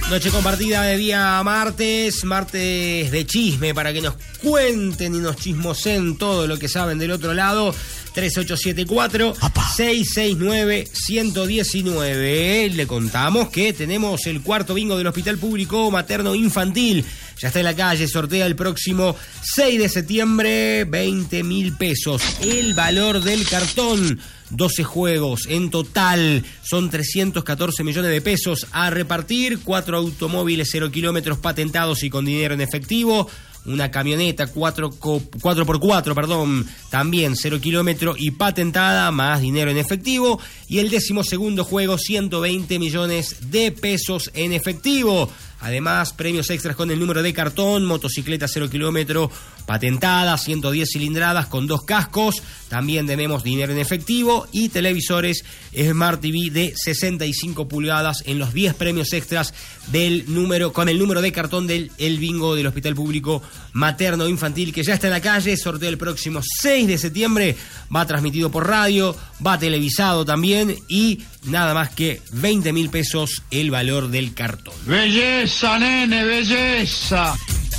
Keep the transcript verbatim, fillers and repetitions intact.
Noche compartida de día martes, martes de chisme, para que nos cuenten y nos chismosen todo lo que saben del otro lado. tres ocho siete cuatro, seis seis nueve, uno uno nueve. Le contamos que tenemos el cuarto bingo del Hospital Público Materno Infantil. Ya está en la calle, sortea el próximo seis de septiembre, veinte mil pesos. El valor del cartón, doce juegos en total, son trescientos catorce millones de pesos a repartir, cuatro automóviles cero kilómetros patentados y con dinero en efectivo, una camioneta cuatro por cuatro, perdón, también cero kilómetro y patentada, más dinero en efectivo, y el décimo segundo juego, ciento veinte millones de pesos en efectivo. Además, premios extras con el número de cartón, motocicleta cero kilómetro patentada, ciento diez cilindradas con dos cascos. También tenemos dinero en efectivo y televisores Smart T V de sesenta y cinco pulgadas en los diez premios extras del número, con el número de cartón del el bingo del Hospital Público Materno Infantil, que ya está en la calle. Sorteo el próximo seis de septiembre. Va transmitido por radio, va televisado también, y nada más que veinte mil pesos el valor del cartón. ¡Belleza, nene, belleza!